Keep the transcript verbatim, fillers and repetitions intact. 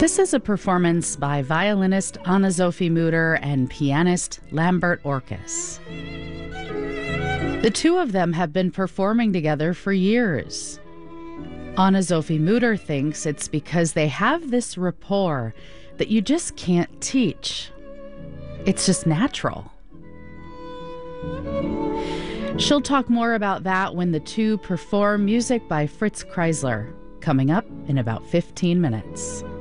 This is a performance by violinist Anna-Sophie Mutter and pianist Lambert Orkes. The two of them have been performing together for years. Anna-Sophie Mutter thinks it's because they have this rapport that you just can't teach. It's just natural. She'll talk more about that when the two perform music by Fritz Kreisler, coming up in about fifteen minutes.